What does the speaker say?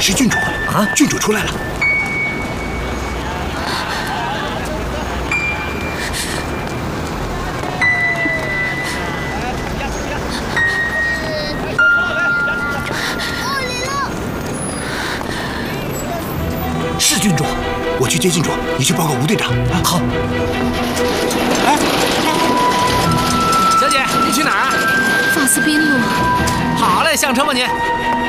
是郡主啊！郡主出来了。是郡主，我去接郡主，你去报告吴队长。啊，好。哎， 小姐，你去哪儿啊？ 法斯宾路。 好嘞，上车吧你。